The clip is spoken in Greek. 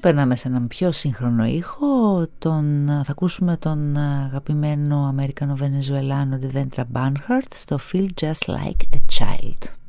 περνάμε σε έναν πιο σύγχρονο ήχο. Θα ακούσουμε τον αγαπημένο Αμερικανο-Βενεζουελάνο Devendra Banhart στο Feel Just Like a Child.